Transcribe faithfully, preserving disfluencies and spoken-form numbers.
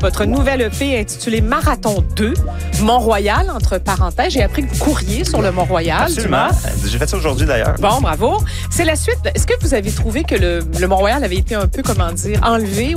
votre nouvelle E P intitulée Marathon deux, Mont-Royal, entre parenthèses. J'ai appris que vous courriez sur le Mont-Royal. Absolument. J'ai fait ça aujourd'hui, d'ailleurs. Bon, bravo. C'est la suite. Est-ce que vous avez trouvé que le, le Mont-Royal avait été un peu, comment dire, enlevé